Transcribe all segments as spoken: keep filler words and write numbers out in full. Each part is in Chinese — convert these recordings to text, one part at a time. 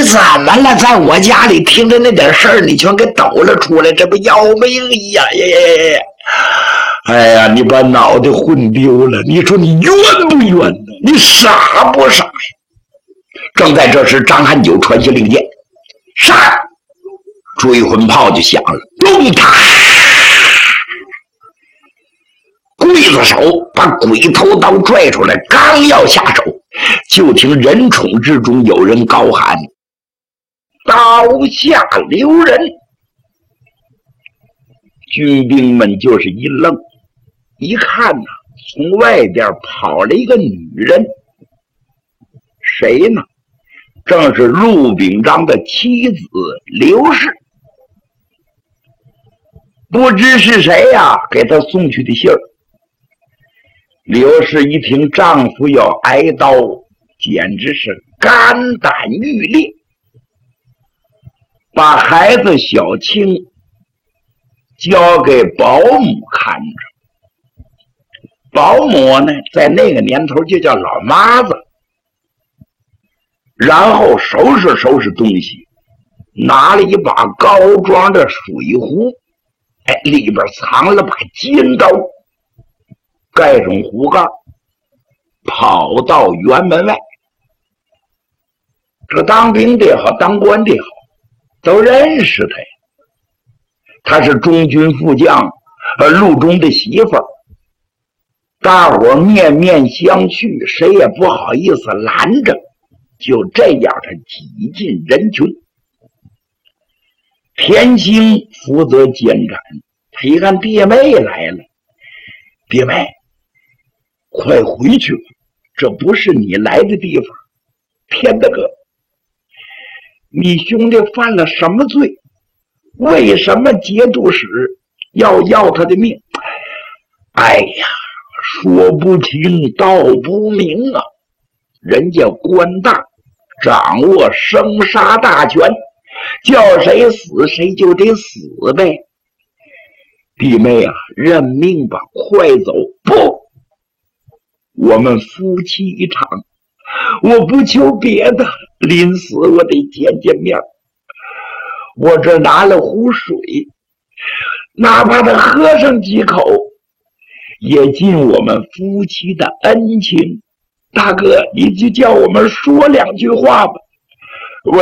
怎么了？在我家里听着那点事儿，你全给抖了出来，这不要命呀呀呀呀！哎呀，你把脑袋混丢了！你说你冤不冤呢？你傻不傻呀？正在这时，张汉九传下令箭，上！追魂炮就响了，咚啪！刽子手把鬼头刀拽出来，刚要下手，就听人宠之中有人高喊：“刀下留人！”军兵们就是一愣，一看呢、啊，从外边跑了一个女人，谁呢？正是陆秉章的妻子刘氏。不知是谁呀、啊，给他送去的信儿。刘氏一听丈夫要挨刀，简直是肝胆欲裂，把孩子小青交给保姆看着。保姆呢，在那个年头就叫老妈子。然后收拾收拾东西，拿了一把高装的水壶，哎，里边藏了把尖刀，盖上壶盖，跑到辕门外。这当兵的也好，当官的也好，都认识他呀。他是中军副将，呃，陆中的媳妇儿。大伙面面相觑，谁也不好意思拦着。就这样，他挤进人群。田兴负责监斩，他一看弟妹来了，弟妹，快回去吧，这不是你来的地方。天大哥，你兄弟犯了什么罪？为什么节度使要要他的命？哎呀，说不清道不明啊！人家官大，掌握生杀大权，叫谁死谁就得死呗。弟妹啊，认命吧，快走！不，我们夫妻一场，我不求别的，临死我得见见面。我这拿了壶水，哪怕他喝上几口，也尽我们夫妻的恩情。大哥，你就叫我们说两句话吧。喂，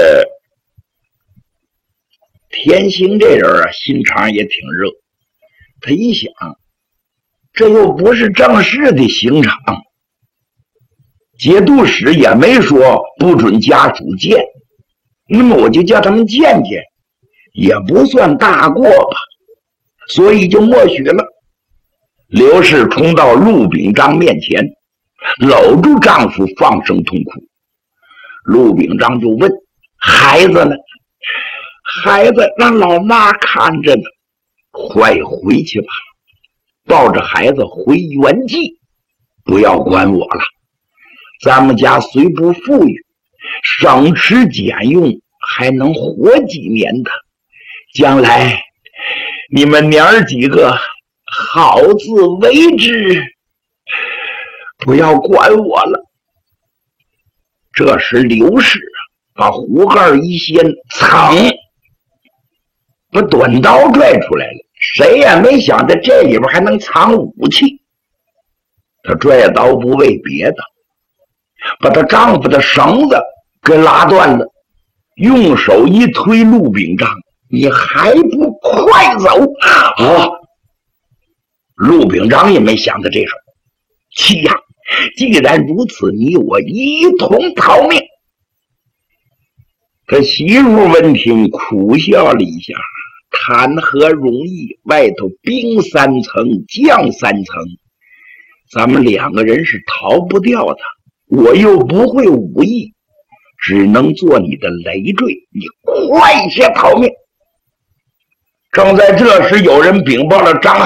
田兴这人啊，心肠也挺热。他一想，这又不是正式的刑场，节度使也没说不准家属见，那么我就叫他们见见，也不算大过吧，所以就默许了。刘氏冲到陆秉章面前，搂住丈夫放声痛哭。陆秉章就问：孩子呢？孩子让老妈看着呢。快回去吧，抱着孩子回原籍，不要管我了。咱们家虽不富裕，省吃俭用，还能活几年的。将来你们娘儿几个好自为之，不要管我了。这时刘氏把壶盖一掀，噌，把短刀拽出来了。谁也没想到这里边还能藏武器。他拽刀不为别的，把她丈夫的绳子给拉断了，用手一推陆秉章：你还不快走啊！陆秉章也没想到这事，气呀！既然如此，你我一同逃命。他媳妇闻听苦笑了一下，谈何容易，外头兵三层将三层，咱们两个人是逃不掉的。我又不会武艺，只能做你的累赘，你快些逃命。正在这时，有人禀报了张